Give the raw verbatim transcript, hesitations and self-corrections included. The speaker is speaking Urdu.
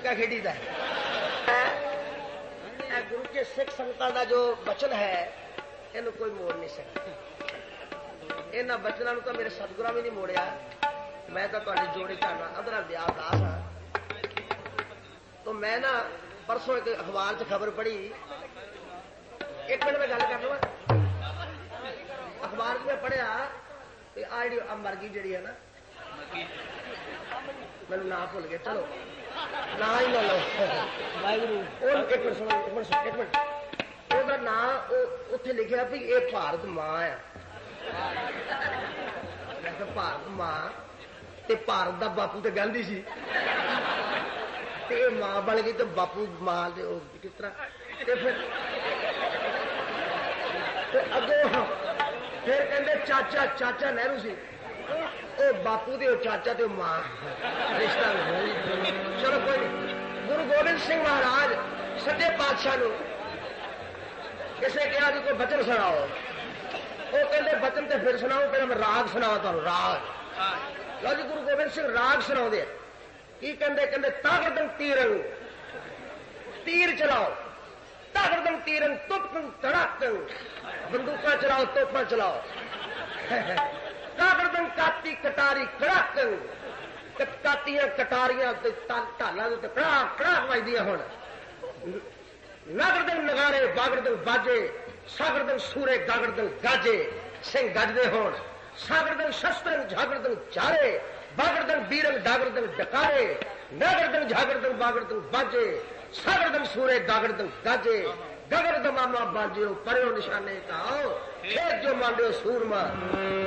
پکا کھیڈی دا گرو کے سکھ سنگتوں کا جو بچن ہے یہ کوئی موڑ نہیں سکتا یہاں بچنوں تو میرے ستگرا بھی نہیں موڑیا میں تو تاری جوڑی چاہنا ادھر دیا داس ہاں تو میں نا پرسوں ایک اخبار چ خبر پڑھی ایک منٹ میں گل کر لوا اخبار میں پڑھیا آ جی مرگی جڑی ہے نا میرے نام بھول گیا چلو نہ ہی نہ لو ایک منٹ سنو ایک منٹ وہ نام اتنے لکھا بھی یہ بھارت ماں ہے بھارت ماں تے بھارت دا باپو تو گاندھی سی تے ماں بن گئی تو باپو ماں دے کس طرح پھر اگوں پھر کہندے چاچا چاچا نہرو سی او باپو دے چاچا تے ماں رشتہ چلو کوئی گرو گوبند سنگھ مہاراج سچے پادشاہ نو کسے کہا جی کوئی بچن سناؤ وہ کہندے بچن تے پھر سناؤ پھر میں راگ سناؤ تمہیں راگ لو جی گرو گوبند سنگھ راگ سنا دے کی کہندے کہندے تاغردن تیرنگ تیر چلاؤ تاغردن تیرنگ توپن تڑاکن بندوقاں چلاؤ توپاں چلاؤ تاغردن کاتی کٹاری کڑاکن کاتیاں کٹاریاں ٹالاں تے کڑاک کڑاک وجدیاں ہن ناگردن نگارے باگردن باجے ساگردن سورے گاگردن گاجے سنگھ گجدے ہون ساگردن شسترن جھاگردن چارے باگردن بیرن ڈاگردن ڈکارے ناگردن جھاگردن باگردن باجے ساگردن سورے گاگردن گاجے گگردن ماما باجے پریو نشانے کا آؤ جو مانڈو سورما